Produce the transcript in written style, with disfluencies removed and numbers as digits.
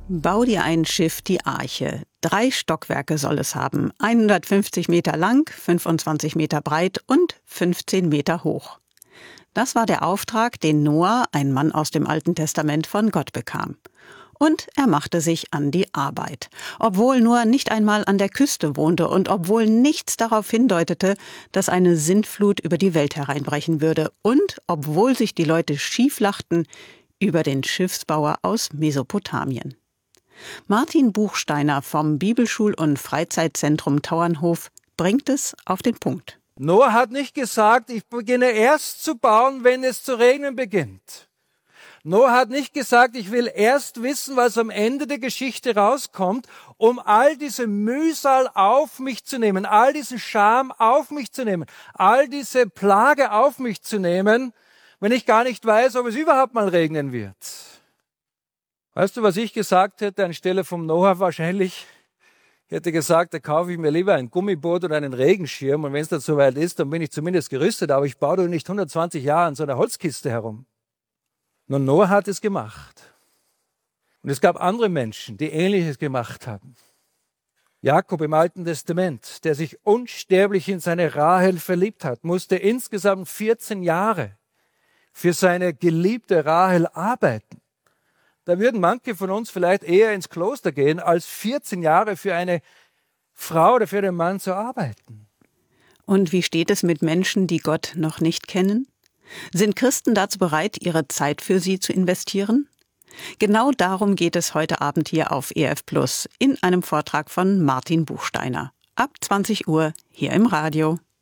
Bau dir ein Schiff, die Arche. 3 Stockwerke soll es haben, 150 Meter lang, 25 Meter breit und 15 Meter hoch. Das war der Auftrag, den Noah, ein Mann aus dem Alten Testament, von Gott bekam. Und er machte sich an die Arbeit. Obwohl Noah nicht einmal an der Küste wohnte und obwohl nichts darauf hindeutete, dass eine Sintflut über die Welt hereinbrechen würde und obwohl sich die Leute schieflachten über den Schiffsbauer aus Mesopotamien. Martin Buchsteiner vom Bibelschul- und Freizeitzentrum Tauernhof bringt es auf den Punkt. Noah hat nicht gesagt, ich beginne erst zu bauen, wenn es zu regnen beginnt. Noah hat nicht gesagt, ich will erst wissen, was am Ende der Geschichte rauskommt, um all diese Mühsal auf mich zu nehmen, all diesen Scham auf mich zu nehmen, all diese Plage auf mich zu nehmen, wenn ich gar nicht weiß, ob es überhaupt mal regnen wird. Weißt du, was ich gesagt hätte anstelle vom Noah wahrscheinlich? Ich hätte gesagt, da kaufe ich mir lieber ein Gummiboot oder einen Regenschirm und wenn es dann soweit ist, dann bin ich zumindest gerüstet, aber ich baue doch nicht 120 Jahre an so einer Holzkiste herum. Nur Noah hat es gemacht. Und es gab andere Menschen, die Ähnliches gemacht haben. Jakob im Alten Testament, der sich unsterblich in seine Rahel verliebt hat, musste insgesamt 14 Jahre für seine geliebte Rahel arbeiten. Da würden manche von uns vielleicht eher ins Kloster gehen, als 14 Jahre für eine Frau oder für einen Mann zu arbeiten. Und wie steht es mit Menschen, die Gott noch nicht kennen? Sind Christen dazu bereit, ihre Zeit für sie zu investieren? Genau darum geht es heute Abend hier auf ERF Plus in einem Vortrag von Martin Buchsteiner. Ab 20 Uhr hier im Radio.